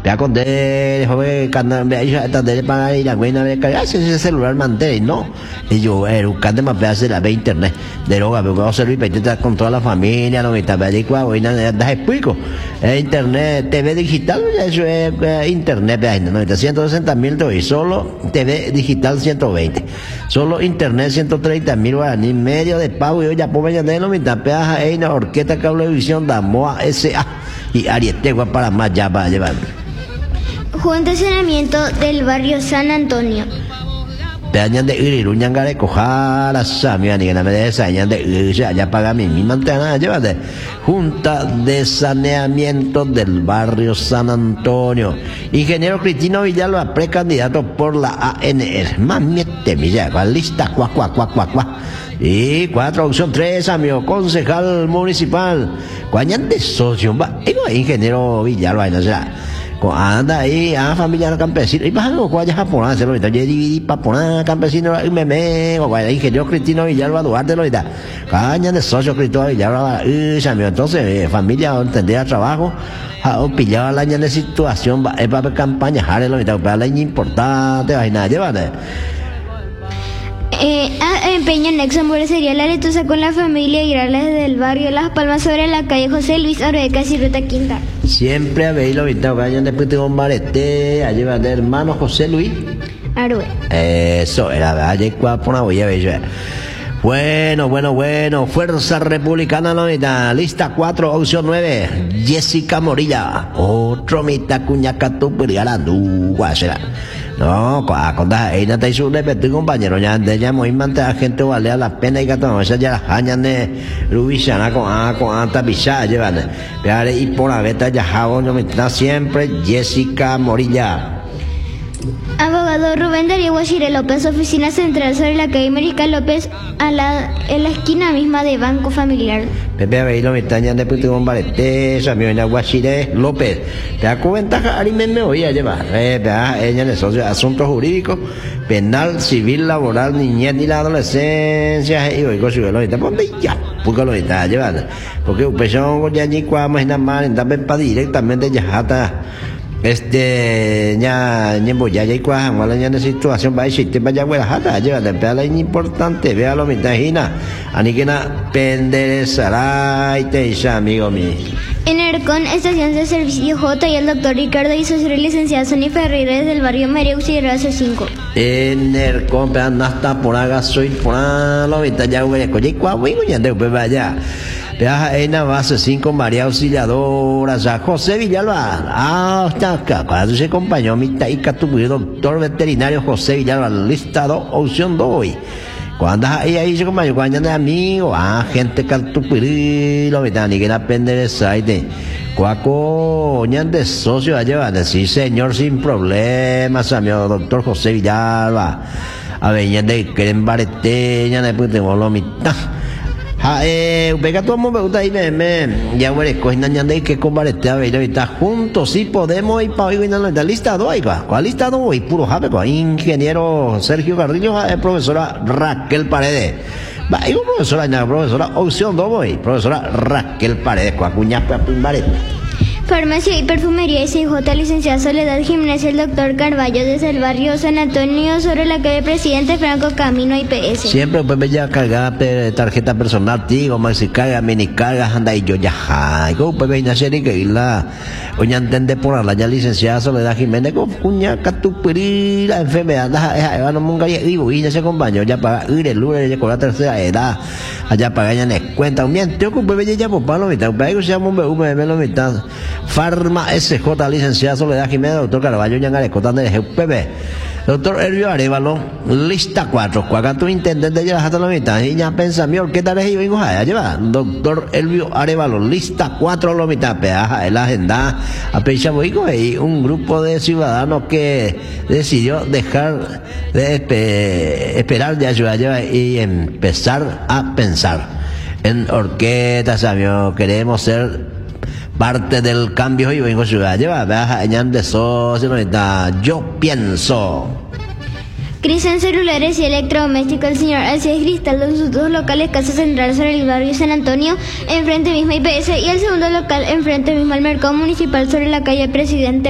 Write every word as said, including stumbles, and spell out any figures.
Vea con de joven canda vea hija esta de para ir a buena de cargar ese celular mantén no ellos educando más hace la ve internet de droga porque va a servir para intentar con toda la familia no está para igual hoy nada das explico internet T V digital eso es internet vea no está ciento sesenta mil y solo T V digital ciento veinte solo internet ciento treinta mil guaraní medio de pago y ya por mañana no me está peaja hay una orquesta cablevisión da Moa S A y Arietegua para más ya para llevar. Junta de Saneamiento del barrio San Antonio. Peñan de Iriru, Ñangare, Cojara, Samia, ni que no me desañan de Iriru, ya paga mi mi mantena, llévate. Junta de Saneamiento del barrio San Antonio. Ingeniero Cristino Villalba, precandidato por la A N R. Mamiete, mi ya, lista, cuá, cuá, cuá, cuá, cuá. Y cuatro, opción tres, amigo, concejal municipal. Cuañan de socio, va, ingeniero Villalba, no sé. Anda ahí a familia campesino y vas a guayas japonesas lo está ya dividí para poner campesino y me me guay ingeniero Cristino Villalba Duarte lo está caña de socio Cristino Villalba y entonces familia tendría trabajo a pillaba la de situación va para campaña jare lo está para la importante vaina llévate. Eh, empeño Nexo sería la letusa con la familia Irales del barrio Las Palmas sobre la calle José Luis Oreca y Ruta Quinta. Siempre habéis lo visto, cañón después de un barete, allí va de hermano José Luis Arue. Eso era, allí cuapo una voy a ver. Bueno, bueno, bueno, Fuerza Republicana noventa, lista cuatro, opción nueve, Jessica Morilla, otro mitad cuñacatu piriarandu, guasera. No, cuando ahí no te hizo un repetido compañero, ya de ya muy mante a gente vale a la pena y que todo eso ya las años de Rubisana con a con anta pisada llevan. Pero y por la beta ya jabón no me está siempre Jessica Morilla. Abogado Rubén Darío Guachire López, oficina central sobre la calle América López, a la, en la esquina misma de Banco Familiar. Pepe Abeilo, me tañan de puto con barete, amigo en Guachire López. Te da cuenta, Ari me me voy a llevar. Eh, ella de socio, asuntos jurídicos, penal, civil, laboral, niñez y la adolescencia, y oigo, si lo está, ponte ya, porque lo está llevando. Porque un pechón, ya ni cuamos, nada más, también para directamente ya está. Este ya ñembo ya ya igual wala ya situación va a existir vaya huela jata lleva de pela importante vea lo mitajina ani que na penderesará y te dice amigo mío en Ercon estación de servicio J y el doctor Ricardo y socio licenciado Sonny Ferreira del barrio María Auxiliar C cinco en Ercon pero hasta por haga soy por lo mita ya huele coye cuá huigo ya de vaya Viaja en la base cinco María Auxiliadora, ya José Villalba. Ah, está acá. Cuando se acompañó mi taica tu doctor veterinario José Villalba, lista dos, opción dos. Cuando ahí ahí se acompañó, cuando de amigo, ah, gente que tu lo que ni que la pende de site. Cuaco, ñan de socio a llevar, sí señor, sin problemas, amigo doctor José Villalba. A ver, ñan de que en barete, ñan de puente mitad. Ha eh pega todo mundo me gusta ahí me me ya huele coina ñande que combarete a ver está juntos sí podemos ir para hoy no está lista dos cuál lista dos y puro jabe con ingeniero Sergio Carrillo profesora Raquel Paredes va y profesora la profesora opción dos voy profesora Raquel Paredes con acuña para barete. Farmacia y Perfumería S J, licenciada Soledad Jiménez, el doctor Carballo, desde el barrio San Antonio, sobre la calle Presidente Franco, camino a I P S. Siempre pues me ya cargar tarjeta personal, tigo, maxi carga, mini carga, anda y yo ya, ay, como pues venir a hacer y que la, oña entende por la ya licenciada Soledad Jiménez, con cuña, catupiri, la enfermedad, anda, a no munga y digo, y ya se acompañó, ya para ir el lunes, ya con la tercera edad, allá para allá les cuenta, un bien, tengo que pues ya por palo mitad, para eso se llama un B V M, lo mitad. Farma S J, licenciada Soledad Jiménez, doctor Carballo, Ñangare, Cotán de G P B. Doctor Elvio Arevalo, lista cuatro. Cuaca tu intendente llevas hasta la mitad. Y ya pensa, mi orquesta de yo a lleva. Doctor Elvio Arevalo, lista cuatro la mitad. Peaja, en la agenda. A Pechaboico y un grupo de ciudadanos que decidió dejar de espe esperar de ayuda lleva y empezar a pensar. En orquestas, amigos, queremos ser parte del cambio y vengo a ciudad lleva baja en de socio yo pienso Cristian Celulares y Electrodomésticos, el señor Alcides Cristaldo en sus dos locales, Casa Central sobre el barrio San Antonio, enfrente mismo I P S, y el segundo local enfrente mismo al Mercado Municipal sobre la calle Presidente